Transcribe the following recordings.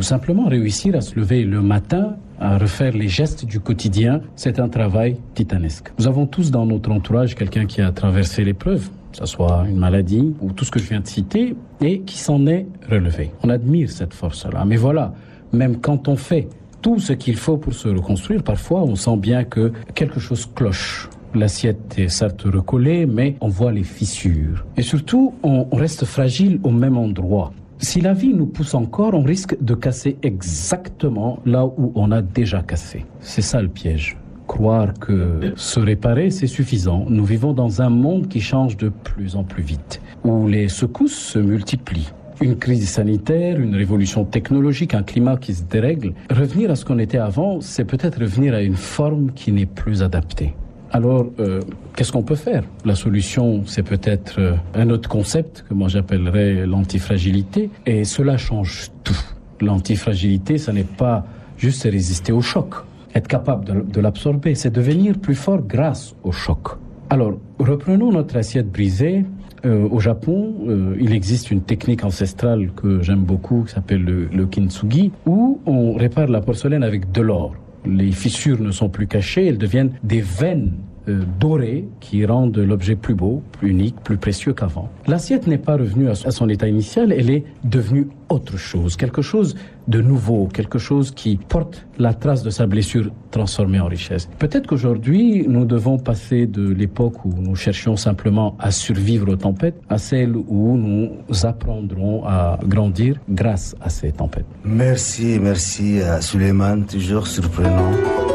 ou simplement réussir à se lever le matin, à refaire les gestes du quotidien, c'est un travail titanesque. Nous avons tous dans notre entourage quelqu'un qui a traversé l'épreuve, que ce soit une maladie ou tout ce que je viens de citer, et qui s'en est relevé. On admire cette force-là. Mais voilà, même quand on fait tout ce qu'il faut pour se reconstruire, parfois on sent bien que quelque chose cloche. L'assiette est certes recollée, mais on voit les fissures. Et surtout, on reste fragile au même endroit. Si la vie nous pousse encore, on risque de casser exactement là où on a déjà cassé. C'est ça le piège. Croire que se réparer, c'est suffisant. Nous vivons dans un monde qui change de plus en plus vite, où les secousses se multiplient. Une crise sanitaire, une révolution technologique, un climat qui se dérègle. Revenir à ce qu'on était avant, c'est peut-être revenir à une forme qui n'est plus adaptée. Alors, qu'est-ce qu'on peut faire? La solution, c'est peut-être un autre concept que moi j'appellerais l'antifragilité. Et cela change tout. L'antifragilité, ça n'est pas juste résister au choc. Être capable de l'absorber, c'est devenir plus fort grâce au choc. Alors, reprenons notre assiette brisée. Au Japon, il existe une technique ancestrale que j'aime beaucoup, qui s'appelle le kintsugi, où on répare la porcelaine avec de l'or. Les fissures ne sont plus cachées, elles deviennent des veines dorées qui rendent l'objet plus beau, plus unique, plus précieux qu'avant. L'assiette n'est pas revenue à son état initial, elle est devenue autre chose, quelque chose de nouveau, quelque chose qui porte la trace de sa blessure transformée en richesse. Peut-être qu'aujourd'hui, nous devons passer de l'époque où nous cherchions simplement à survivre aux tempêtes à celle où nous apprendrons à grandir grâce à ces tempêtes. Merci Souleymane, toujours surprenant.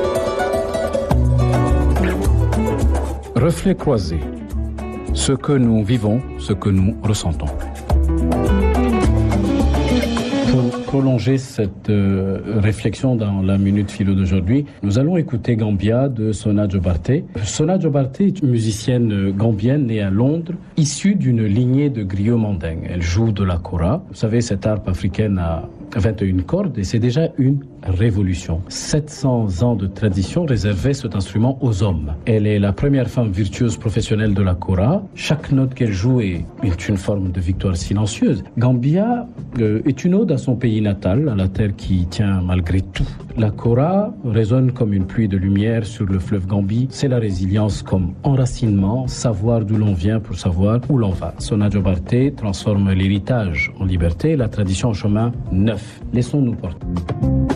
Reflets croisés. Ce que nous vivons, ce que nous ressentons. Pour prolonger cette réflexion dans la Minute Philo d'aujourd'hui, nous allons écouter Gambia de Sona Jobarteh. Sona Jobarteh est une musicienne gambienne née à Londres, issue d'une lignée de griots mandingues. Elle joue de la kora. Vous savez, cette harpe africaine a 21 cordes et c'est déjà une révolution. 700 ans de tradition réservaient cet instrument aux hommes. Elle est la première femme virtuose professionnelle de la kora. Chaque note qu'elle joue est une forme de victoire silencieuse. Gambia est une ode à son pays natal, à la terre qui tient malgré tout. La kora résonne comme une pluie de lumière sur le fleuve Gambie. C'est la résilience comme enracinement, savoir d'où l'on vient pour savoir où l'on va. Sona Jobarteh transforme l'héritage en liberté, la tradition en chemin neuf. Laissons-nous porter.